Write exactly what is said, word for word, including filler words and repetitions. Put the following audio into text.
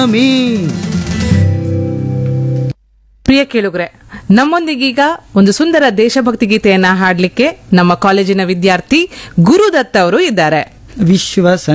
ಪ್ರಿಯ ಕೇಳುಗರೆ, ನಮ್ಮೊಂದಿಗೀಗ ಒಂದು ಸುಂದರ ದೇಶಭಕ್ತಿ ಗೀತೆಯನ್ನ ಹಾಡ್ಲಿಕ್ಕೆ ನಮ್ಮ ಕಾಲೇಜಿನ ವಿದ್ಯಾರ್ಥಿ ಗುರುದತ್ತ ಅವರು ಇದ್ದಾರೆ. ವಿಶ್ವ